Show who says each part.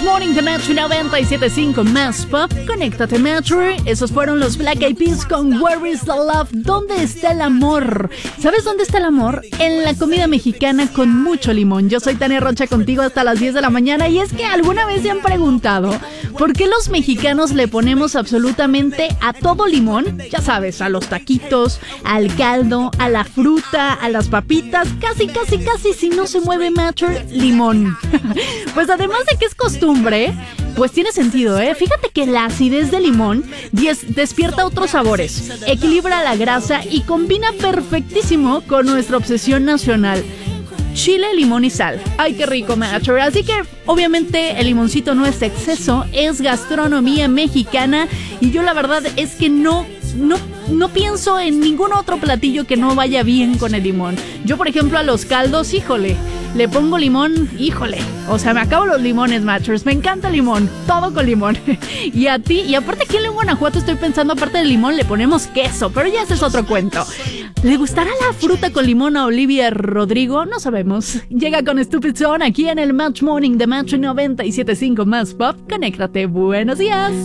Speaker 1: Morning de Metro 97.5 Más Pop. Conéctate, Metro. Esos fueron los Black Eyed Peas con Where is the Love? ¿Dónde está el amor? ¿Sabes dónde está el amor? En la comida mexicana con mucho limón. Yo soy Tania Rocha contigo hasta las 10 de la mañana. Y es que alguna vez se han preguntado ¿por qué los mexicanos le ponemos absolutamente a todo limón? Ya sabes, a los taquitos, al caldo, a la fruta, a las papitas, casi, si no se mueve Metro, limón. Pues además de que es costumbre, pues tiene sentido, ¿eh? Fíjate que la acidez del limón despierta otros sabores, equilibra la grasa y combina perfectísimo con nuestra obsesión nacional. Chile, limón y sal. ¡Ay, qué rico, Metro! Así que, obviamente, el limoncito no es exceso, es gastronomía mexicana. Y yo la verdad es que no pienso en ningún otro platillo que no vaya bien con el limón. Yo, por ejemplo, a los caldos, híjole, le pongo limón, híjole. O sea, me acabo los limones, Matchers. Me encanta el limón, todo con limón. Y a ti, y aparte aquí en Guanajuato estoy pensando, aparte del limón, le ponemos queso. Pero ya ese es otro cuento. ¿Le gustará la fruta con limón a Olivia Rodrigo? No sabemos. Llega con Stupid Zone aquí en el Match Morning de Match 97.5 Más Pop. Conéctate. Buenos días.